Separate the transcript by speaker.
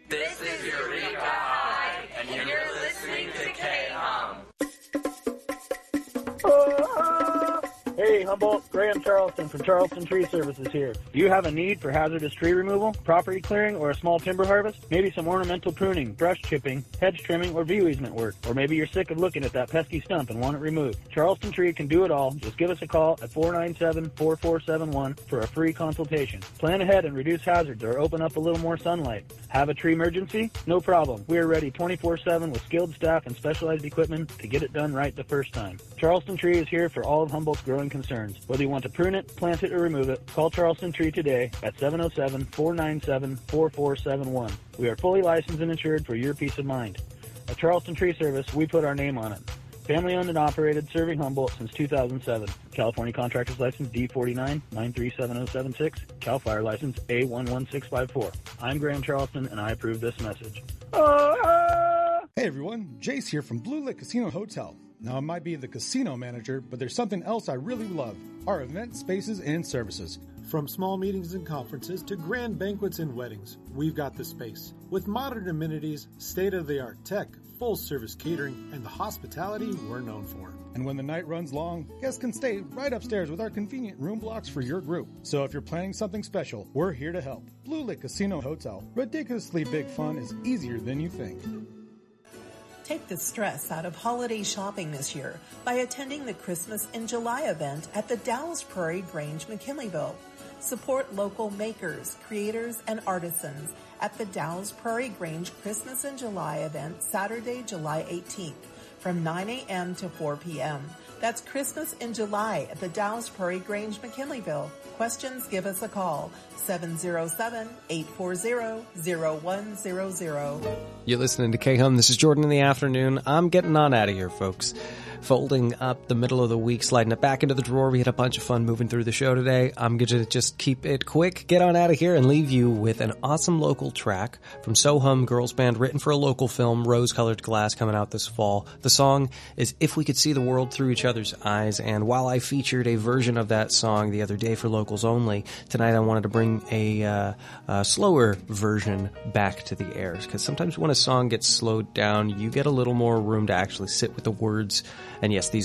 Speaker 1: This is Eureka High, and you're listening to K-Hum.
Speaker 2: Hey, Humboldt, Graham Charleston from Charleston Tree Services here. Do you have a need for hazardous tree removal, property clearing, or a small timber harvest? Maybe some ornamental pruning, brush chipping, hedge trimming, or view easement work. Or maybe you're sick of looking at that pesky stump and want it removed. Charleston Tree can do it all. Just give us a call at 497-4471 for a free consultation. Plan ahead and reduce hazards or open up a little more sunlight. Have a tree emergency? No problem. We are ready 24/7 with skilled staff and specialized equipment to get it done right the first time. Charleston Tree is here for all of Humboldt's growing concerns. Whether you want to prune it, plant it, or remove it, call Charleston Tree today at 707-497-4471. We are fully licensed and insured for your peace of mind. At Charleston Tree Service, we put our name on it. Family owned and operated, serving Humboldt since 2007. California Contractors License D49 9370076. Cal Fire License A11654. I'm Graham Charleston, and I approve this message.
Speaker 3: Hey everyone, Jace here from Blue Lick Casino Hotel. Now, I might be the casino manager, but there's something else I really love. Our event spaces and services.
Speaker 4: From small meetings and conferences to grand banquets and weddings, we've got the space. With modern amenities, state-of-the-art tech, full-service catering, and the hospitality we're known for.
Speaker 3: And when the night runs long, guests can stay right upstairs with our convenient room blocks for your group. So if you're planning something special, we're here to help. Blue Lick Casino Hotel. Ridiculously big fun is easier than you think.
Speaker 5: Take the stress out of holiday shopping this year by attending the Christmas in July event at the Dallas Prairie Grange, McKinleyville. Support local makers, creators, and artisans at the Dallas Prairie Grange Christmas in July event Saturday, July 18th from 9 a.m. to 4 p.m. That's Christmas in July at the Dallas Prairie Grange, McKinleyville. Questions, give us a call, 707-840-0100.
Speaker 6: You're listening to K-Hum. This is Jordan in the afternoon. I'm getting on out of here, folks. Folding up the middle of the week, sliding it back into the drawer. We had a bunch of fun moving through the show today. I'm going to just keep it quick, get on out of here, and leave you with an awesome local track from So Hum Girls Band, written for a local film, Rose Colored Glass, coming out this fall. The song is If We Could See the World Through Each Other's Eyes, and while I featured a version of that song the other day for locals only, tonight I wanted to bring a slower version back to the air, because sometimes when a song gets slowed down, you get a little more room to actually sit with the words. And yes, these